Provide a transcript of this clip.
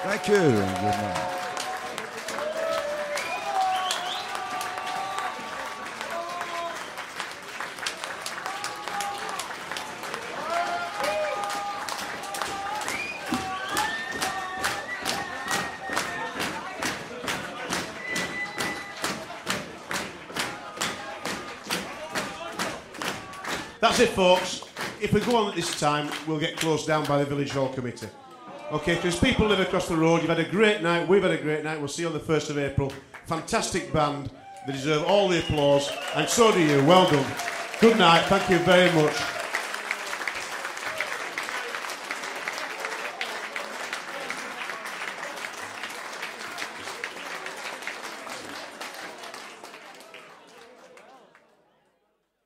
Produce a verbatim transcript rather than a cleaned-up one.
Thank you. Good night. That's it, folks. If we go on at this time, we'll get closed down by the Village Hall Committee. Okay, because people live across the road. You've had a great night. We've had a great night. We'll see you on the first of April. Fantastic band. They deserve all the applause. And so do you. Well done. Good night. Thank you very much.